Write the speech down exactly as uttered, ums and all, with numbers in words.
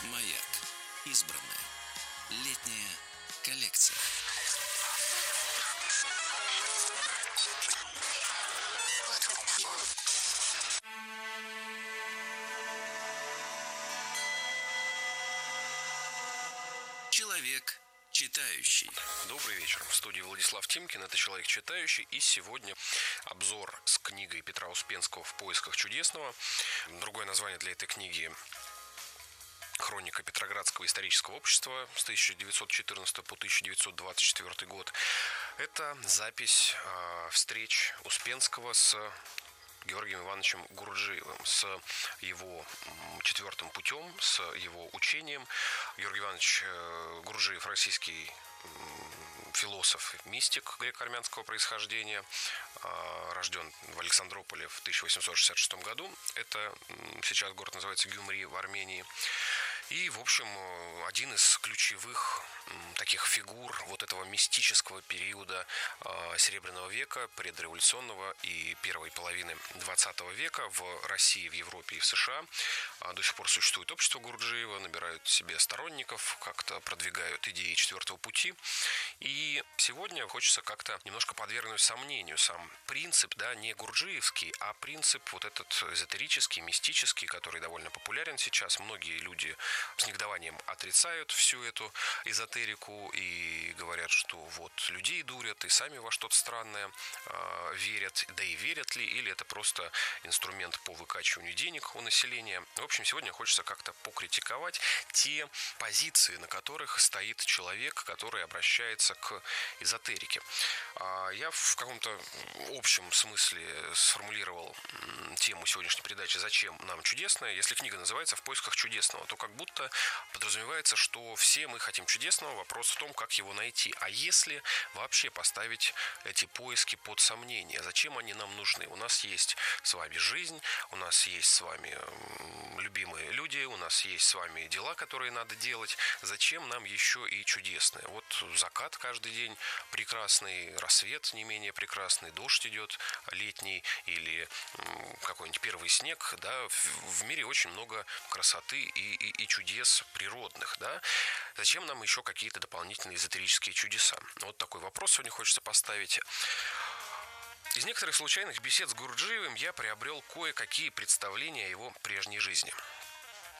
Маяк. Избранное. Летняя коллекция. Человек читающий. Добрый вечер. В студии Владислав Тимкин. Это «Человек читающий». И сегодня обзор с книгой Петра Успенского «В поисках чудесного». Другое название для этой книги — «Хроника Петроградского исторического общества» с тысяча девятьсот четырнадцатого по тысяча девятьсот двадцать четвёртый год. Это запись э, встреч Успенского с Георгием Ивановичем Гурджиевым, с его четвертым путем, с его учением. Георгий Иванович Гурджиев — российский философ, мистик греко-армянского происхождения, рожден в Александрополе в тысяча восемьсот шестьдесят шестом году. Это сейчас город называется Гюмри в Армении. И, в общем, один из ключевых таких фигур вот этого мистического периода Серебряного века, предреволюционного и первой половины двадцатого века в России, в Европе и в США. До сих пор существует общество Гурджиева, набирают себе сторонников, как-то продвигают идеи четвертого пути. И сегодня хочется как-то немножко подвергнуть сомнению сам принцип, да, не гурджиевский, а принцип вот этот эзотерический, мистический, который довольно популярен сейчас. Многие люди с негодованием отрицают всю эту эзотерику и говорят, что вот людей дурят и сами во что-то странное э, верят, да и верят ли, или это просто инструмент по выкачиванию денег у населения. В общем, сегодня хочется как-то покритиковать те позиции, на которых стоит человек, который обращается к эзотерике. Я в каком-то общем смысле сформулировал тему сегодняшней передачи «Зачем нам чудесное?». Если книга называется «В поисках чудесного», то как будто подразумевается, что все мы хотим чудесного, вопрос в том, как его найти. А если вообще поставить эти поиски под сомнение, зачем они нам нужны? У нас есть с вами жизнь, у нас есть с вами любимые люди, у нас есть с вами дела, которые надо делать. Зачем нам еще и чудесное? Вот закат каждый день прекрасный, рассвет не менее прекрасный, дождь идет летний или какой-нибудь первый снег, да, в мире очень много красоты и, и, и чудес природных, да. Зачем нам еще какие-то дополнительные эзотерические чудеса? Вот такой вопрос сегодня хочется поставить. Из некоторых случайных бесед с Гурджиевым я приобрел кое-какие представления о его прежней жизни.